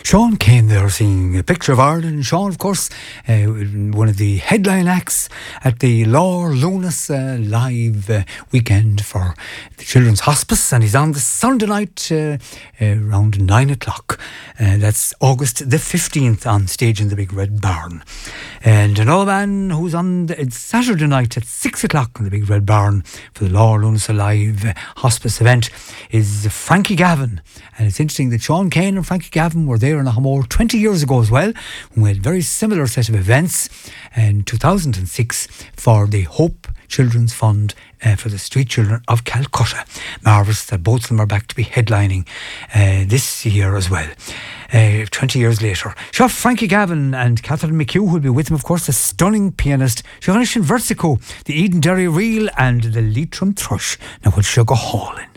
Sean Kane there singing A Picture of Ireland. Sean, of course, one of the headline acts at the Lore Lunas live weekend for the Children's Hospice, and he's on the Sunday night around 9 o'clock. That's August the 15th on stage in the Big Red Barn. And another man who's on Saturday night at 6 o'clock in the Big Red Barn for the Lore Lunas Live Hospice event is Frankie Gavin. And it's interesting that Sean Kane and Frankie Gavin were there in Ahmore 20 years ago as well, when we had a very similar set of events in 2006 for the Hope Children's Fund for the Street Children of Calcutta. Marvellous that both of them are back to be headlining this year as well. 20 years later. Sure, Frankie Gavin and Catherine McHugh will be with him, of course, the stunning pianist Siobhan Versico, the Eden Derry Reel and the Leitrim Thrush. Now, we'll go hauling.